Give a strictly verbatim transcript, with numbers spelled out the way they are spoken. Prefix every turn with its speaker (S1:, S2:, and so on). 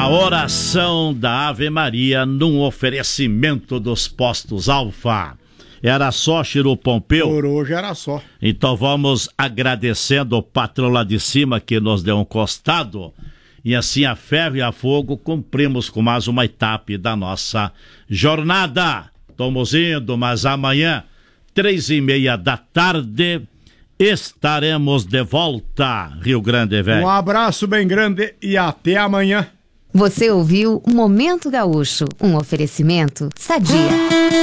S1: A oração da Ave Maria num oferecimento dos postos Alfa. Era só, Chiru Pompeu?
S2: Por hoje era só.
S1: Então vamos agradecendo o patrão lá de cima que nos deu um costado. E assim a ferro e a fogo cumprimos com mais uma etapa da nossa jornada. Estamos indo, mas amanhã, três e meia da tarde, estaremos de volta, Rio Grande, velho.
S2: Um abraço bem grande e até amanhã.
S3: Você ouviu Momento Gaúcho, um oferecimento Sadia.